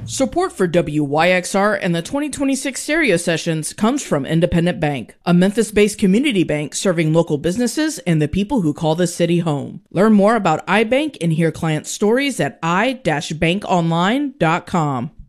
Support for WYXR and the 2026 Stereo Sessions comes from Independent Bank, a Memphis-based community bank serving local businesses and the people who call the city home. Learn more about iBank and hear client stories at i-bankonline.com.